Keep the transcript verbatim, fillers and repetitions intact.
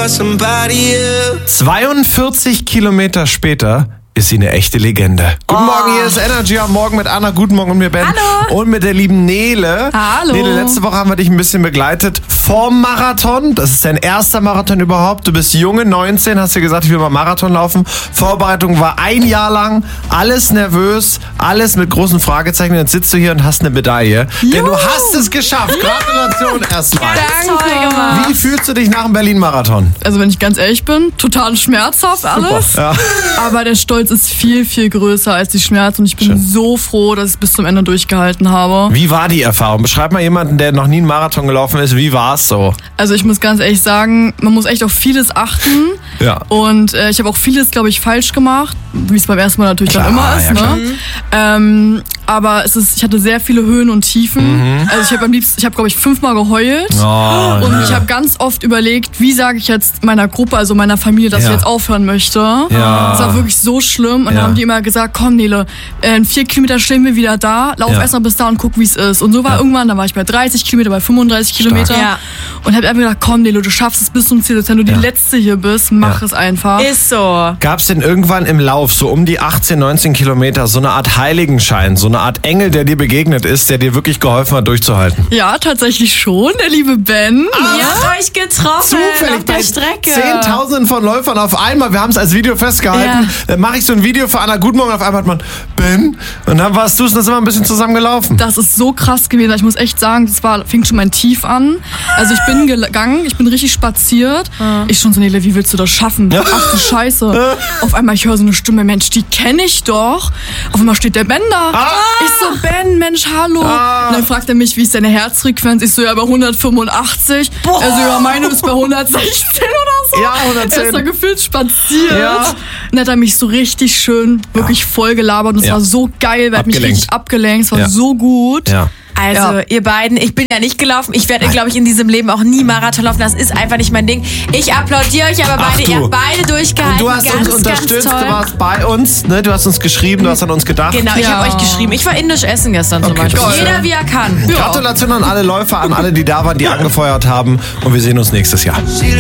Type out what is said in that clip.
zweiundvierzig Kilometer später ist sie eine echte Legende. Guten oh. Morgen, hier ist Energy am Morgen mit Anna, guten Morgen und mir Ben. Hallo. Und mit der lieben Nele. Hallo. Nele, letzte Woche haben wir dich ein bisschen begleitet vorm Marathon. Das ist dein erster Marathon überhaupt. Du bist junge, neunzehn, hast dir gesagt, ich will mal Marathon laufen. Vorbereitung war ein Jahr lang, alles nervös, alles mit großen Fragezeichen. Jetzt sitzt du hier und hast eine Medaille. Juhu. Denn du hast es geschafft. Gratulation erstmal. Danke. Wie fühlst du dich nach dem Berlin-Marathon? Also wenn ich ganz ehrlich bin, total schmerzhaft alles. Ja. Aber der Stolz ist viel, viel größer als die Schmerzen und ich bin Schön. so froh, dass ich bis zum Ende durchgehalten habe. Wie war die Erfahrung? Beschreib mal jemanden, der noch nie einen Marathon gelaufen ist. Wie war es so? Also ich muss ganz ehrlich sagen, man muss echt auf vieles achten. Ja. Und äh, ich habe auch vieles, glaube ich, falsch gemacht, wie es beim ersten Mal natürlich klar, dann immer ist. Ja, ne? Ähm, aber es ist, ich hatte sehr viele Höhen und Tiefen. Mhm. Also ich habe am liebsten, ich habe glaube ich fünfmal geheult oh, und ja. ich habe ganz oft überlegt, wie sage ich jetzt meiner Gruppe, also meiner Familie, dass ja. ich jetzt aufhören möchte. Ja. Das war wirklich so schlimm und ja. dann haben die immer gesagt, komm Nele, in vier Kilometer stehen wir wieder da, lauf ja. erst mal bis da und guck, wie es ist. Und so war ja. irgendwann, da war ich bei dreißig Kilometer, bei fünfunddreißig Kilometer Ja. und habe einfach gedacht, komm Nele, du schaffst es bis zum Ziel, wenn du ja. die Letzte hier bist, mach ja. es einfach. Ist so. Gab es denn irgendwann im Lauf, so um die achtzehn, neunzehn Kilometer, so eine Art Heiligenschein, so eine Art Engel, der dir begegnet ist, der dir wirklich geholfen hat, durchzuhalten? Ja, tatsächlich schon, der liebe Ben. Ihr habt euch getroffen Zufällig auf der bei Strecke. Zehntausenden von Läufern auf einmal. Wir haben es als Video festgehalten. Ja. Dann mache ich so ein Video für Anna Guten Morgen. Auf einmal hat man Ben. Und dann warst du es und dann sind wir ein bisschen zusammen gelaufen. Das ist so krass gewesen. Ich muss echt sagen, das war, fing schon mein Tief an. Also ich bin gegangen, ich bin richtig spaziert. Ah. Ich schon so, Nele, wie willst du das schaffen? Ach du Scheiße. Auf einmal, ich höre so eine Stimme, Mensch, die kenne ich doch. Auf einmal steht der Ben da. Ah. Ich so, Ben, Mensch, hallo. Ah. Und dann fragt er mich, wie ist deine Herzfrequenz? Ich so, ja, bei hundertfünfundachtzig. Boah. Also, ja, meine ist bei hundertsechzehn oder so. Ja, hundertzehn. Er ist da gefühlt spaziert. Ja. Und dann hat er mich so richtig schön, wirklich voll gelabert. Und es Ja. war so geil, er hat mich Abgelenkt. richtig abgelenkt. Es war Ja. so gut. Ja. Also, Ja. ihr beiden, ich bin ja nicht gelaufen. Ich werde, glaube ich, in diesem Leben auch nie Marathon laufen. Das ist einfach nicht mein Ding. Ich applaudiere euch aber Ach, beide. du. Ihr habt beide durchgehalten. Und du hast ganz, uns unterstützt, ganz toll. du warst bei uns, ne? Du hast uns geschrieben, du hast an uns gedacht. Genau, ich Ja. habe euch geschrieben. Ich war indisch essen gestern zum Okay, Beispiel. das ist Jeder schön. wie er kann. Gratulation an alle Läufer, an alle, die da waren, die angefeuert haben. Und wir sehen uns nächstes Jahr.